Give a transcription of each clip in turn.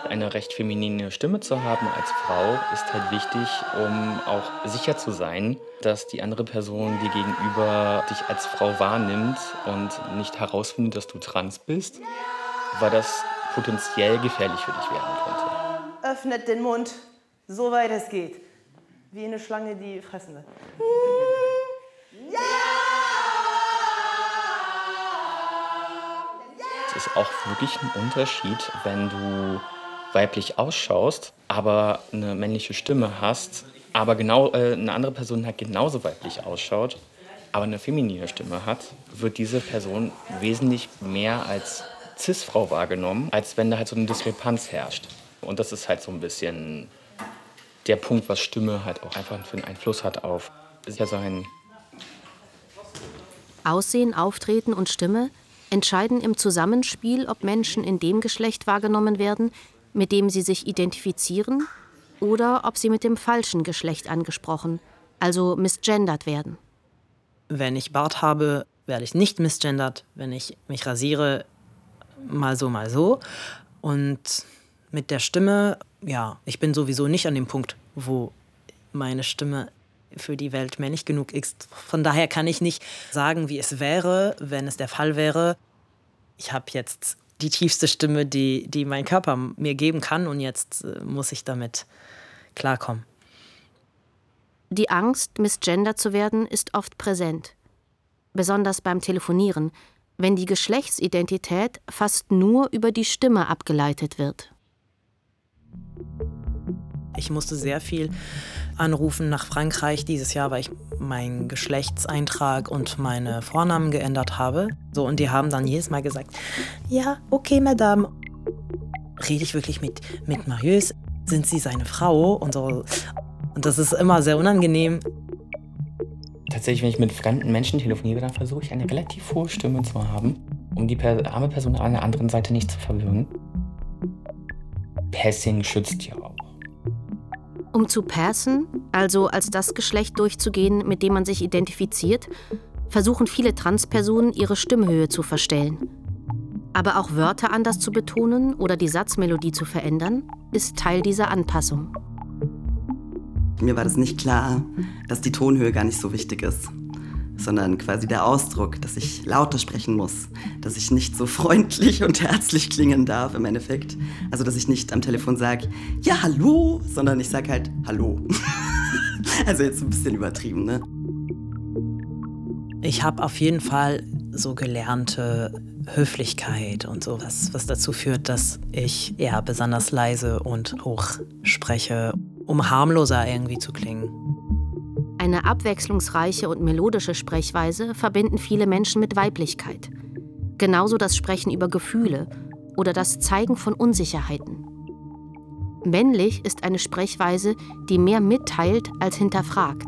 Eine recht feminine Stimme zu haben als Frau ist halt wichtig, um auch sicher zu sein, dass die andere Person dir gegenüber dich als Frau wahrnimmt und nicht herausfindet, dass du trans bist, weil das potenziell gefährlich für dich werden könnte. Öffnet den Mund, soweit es geht. Wie eine Schlange, die fressen will. Es ist auch wirklich ein Unterschied, wenn du weiblich ausschaust, aber eine männliche Stimme hast, aber genau 'ne andere Person halt genauso weiblich ausschaut, aber eine feminine Stimme hat, wird diese Person wesentlich mehr als Cis-Frau wahrgenommen, als wenn da halt so eine Diskrepanz herrscht. Und das ist halt so ein bisschen der Punkt, was Stimme halt auch einfach für 'n Einfluss hat auf Sichersein. Aussehen, Auftreten und Stimme entscheiden im Zusammenspiel, ob Menschen in dem Geschlecht wahrgenommen werden, mit dem sie sich identifizieren, oder ob sie mit dem falschen Geschlecht angesprochen, also misgendert werden. Wenn ich Bart habe, werde ich nicht misgendert. Wenn ich mich rasiere, mal so, mal so. Und mit der Stimme, ja, ich bin sowieso nicht an dem Punkt, wo meine Stimme für die Welt männlich genug ist. Von daher kann ich nicht sagen, wie es wäre, wenn es der Fall wäre. Ich habe jetzt die tiefste Stimme, die mein Körper mir geben kann, und jetzt muss ich damit klarkommen. Die Angst, misgendert zu werden, ist oft präsent. Besonders beim Telefonieren, wenn die Geschlechtsidentität fast nur über die Stimme abgeleitet wird. Ich musste sehr viel anrufen nach Frankreich dieses Jahr, weil ich meinen Geschlechtseintrag und meine Vornamen geändert habe. So, und die haben dann jedes Mal gesagt, ja, okay, Madame. Rede ich wirklich mit Marius? Sind Sie seine Frau? Und so. Und das ist immer sehr unangenehm. Tatsächlich, wenn ich mit fremden Menschen telefoniere, dann versuche ich eine relativ hohe Stimme zu haben, um die arme Person an der anderen Seite nicht zu verwirren. Passing schützt ja auch. Um zu passen, also als das Geschlecht durchzugehen, mit dem man sich identifiziert, versuchen viele Transpersonen, ihre Stimmhöhe zu verstellen. Aber auch Wörter anders zu betonen oder die Satzmelodie zu verändern, ist Teil dieser Anpassung. Mir war das nicht klar, dass die Tonhöhe gar nicht so wichtig ist, sondern quasi der Ausdruck, dass ich lauter sprechen muss, dass ich nicht so freundlich und herzlich klingen darf im Endeffekt. Also dass ich nicht am Telefon sage, ja, hallo, sondern ich sage halt, hallo. Also jetzt ein bisschen übertrieben, ne? Ich habe auf jeden Fall so gelernte Höflichkeit und so, was dazu führt, dass ich eher besonders leise und hoch spreche, um harmloser irgendwie zu klingen. Eine abwechslungsreiche und melodische Sprechweise verbinden viele Menschen mit Weiblichkeit. Genauso das Sprechen über Gefühle oder das Zeigen von Unsicherheiten. Männlich ist eine Sprechweise, die mehr mitteilt als hinterfragt.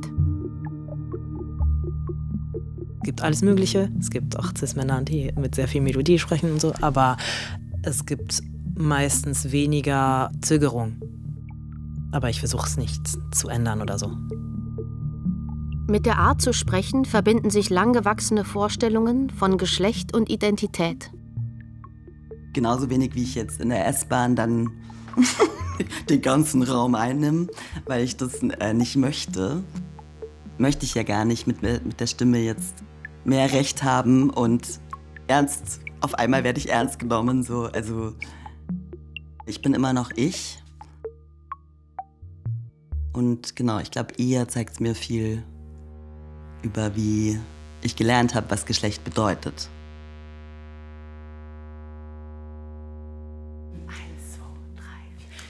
Es gibt alles Mögliche. Es gibt auch Cis-Männer, die mit sehr viel Melodie sprechen und so, aber es gibt meistens weniger Zögerung. Aber ich versuche es nicht zu ändern oder so. Mit der Art zu sprechen verbinden sich lang gewachsene Vorstellungen von Geschlecht und Identität. Genauso wenig wie ich jetzt in der S-Bahn dann den ganzen Raum einnehme, weil ich das nicht möchte. Möchte ich ja gar nicht mit der Stimme jetzt mehr Recht haben und auf einmal werde ich ernst genommen. So. Also ich bin immer noch ich. Und genau, ich glaube, eher zeigt es mir viel über, wie ich gelernt habe, was Geschlecht bedeutet.